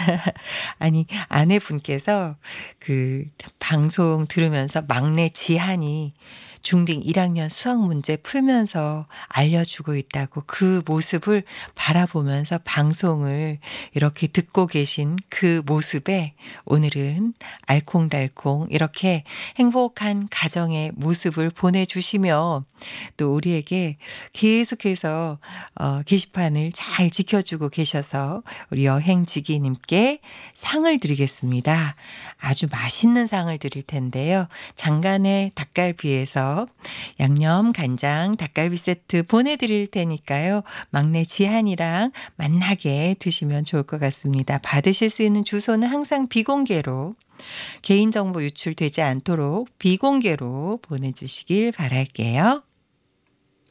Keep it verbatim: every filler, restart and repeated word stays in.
아니 아내분께서 그 방송 들으면서 막내 지한이 중딩 일 학년 수학 문제 풀면서 알려주고 있다고 그 모습을 바라보면서 방송을 이렇게 듣고 계신 그 모습에 오늘은 알콩달콩 이렇게 행복한 가정의 모습을 보내주시며 또 우리에게 계속해서 어 게시판을 잘 지켜주고 계셔서 우리 여행지기님께 상을 드리겠습니다. 아주 맛있는 상을 드릴 텐데요. 장간의 닭갈비에서 양념 간장 닭갈비 세트 보내드릴 테니까요. 막내 지한이랑 만나게 드시면 좋을 것 같습니다. 받으실 수 있는 주소는 항상 비공개로 개인정보 유출되지 않도록 비공개로 보내주시길 바랄게요.